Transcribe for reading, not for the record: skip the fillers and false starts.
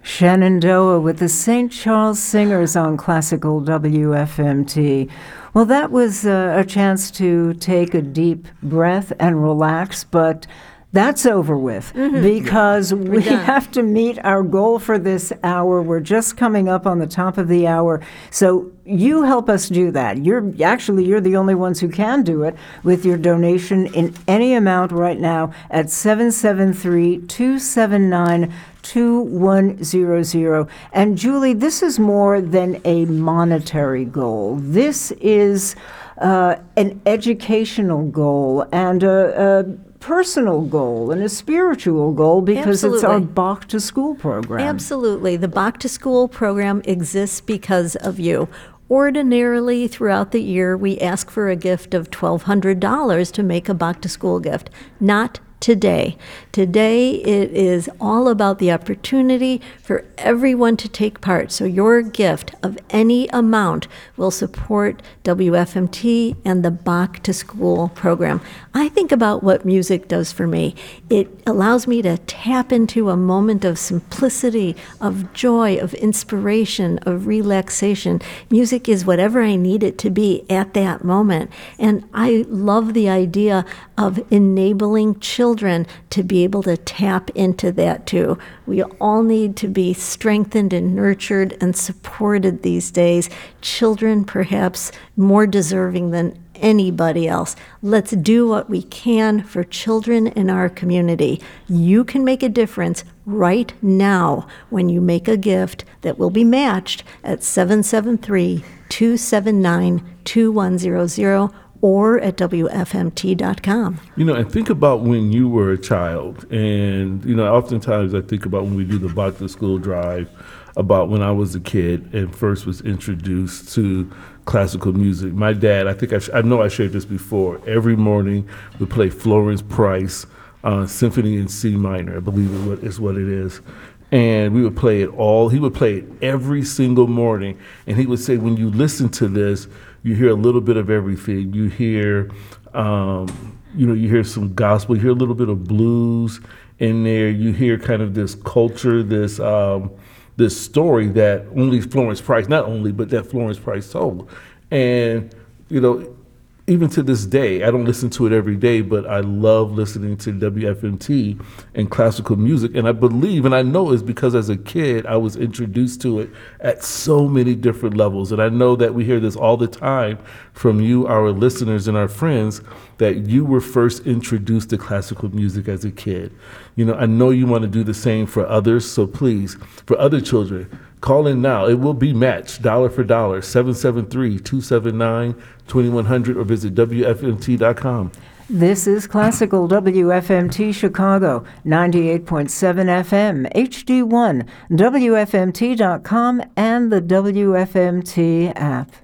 Shenandoah with the St. Charles Singers on Classical WFMT. Well, that was a chance to take a deep breath and relax, but that's over with because we have to meet our goal for this hour. We're just coming up on the top of the hour. So you help us do that. You're the only ones who can do it with your donation in any amount right now at 773-279-2100. And Julie, this is more than a monetary goal. This is an educational goal and a personal goal and a spiritual goal because it's our Bach to School program. Absolutely. The Bach to School program exists because of you. Ordinarily, throughout the year, we ask for a gift of $1,200 to make a Bach to School gift. Not today. Today, it is all about the opportunity for everyone to take part. So your gift of any amount will support WFMT and the Bach to School program. I think about what music does for me. It allows me to tap into a moment of simplicity, of joy, of inspiration, of relaxation. Music is whatever I need it to be at that moment. And I love the idea of enabling children to be able to tap into that too. We all need to be strengthened and nurtured and supported these days. Children perhaps more deserving than anybody else. Let's do what we can for children in our community. You can make a difference right now when you make a gift that will be matched at 773-279-2100 or at WFMT.com. And think about when you were a child. And, oftentimes I think about when we do the Bach to School drive, about when I was a kid and first was introduced to classical music. My dad, I know I shared this before, every morning would play Florence Price Symphony in C minor, I believe is what it is. And we would play it he would play it every single morning. And he would say, when you listen to this, you hear a little bit of everything. You hear, you hear some gospel, you hear a little bit of blues in there. You hear kind of this culture, this story that only Florence Price, not only, but that Florence Price told. And, even to this day, I don't listen to it every day, but I love listening to WFMT and classical music. And I believe, and I know it's because as a kid, I was introduced to it at so many different levels. And I know that we hear this all the time from you, our listeners and our friends, that you were first introduced to classical music as a kid. I know you want to do the same for others. So please, for other children, call in now. It will be matched dollar for dollar, 773-279-2100, or visit WFMT.com. This is Classical WFMT Chicago, 98.7 FM, HD1, WFMT.com, and the WFMT app.